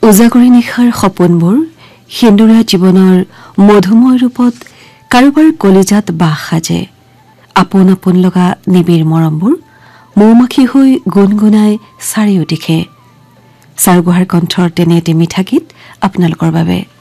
উজাগৰি নিশাৰ সপোনবোৰ সেন্দুৰীয়া জীৱনৰ মধুময় ৰূপত কাৰোবাৰ কলিজাত বাস সাজে। আপোন আপোন লগা নিবিড় মৰমবোৰ মৌমাখি হৈ গুণগুণাই চাৰিওদিশে। চাৰুগোহাৰ কণ্ঠৰ তেনে এটি মিঠা গীত আপোনালোকৰ বাবে।